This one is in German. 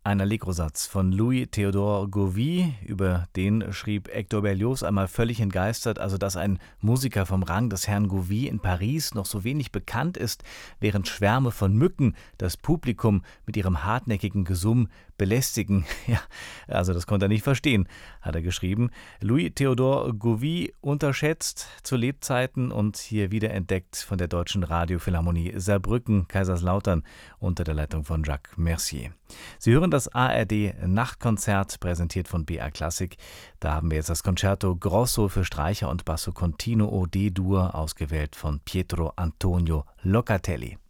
Ein Allegro-Satz von Louis-Théodore Gauvie, über den schrieb Hector Berlioz einmal völlig entgeistert, also dass ein Musiker vom Rang des Herrn Gauvie in Paris noch so wenig bekannt ist, während Schwärme von Mücken das Publikum mit ihrem hartnäckigen Gesumm belästigen. Ja, also das konnte er nicht verstehen, hat er geschrieben. Louis-Théodore Gauvie unterschätzt zu Lebzeiten und hier wiederentdeckt von der Deutschen Radiophilharmonie Saarbrücken, Kaiserslautern unter der Leitung von Jacques Mercier. Sie hören das ARD-Nachtkonzert, präsentiert von BR Classic. Da haben wir jetzt das Concerto Grosso für Streicher und Basso Continuo D-Dur, ausgewählt von Pietro Antonio Locatelli.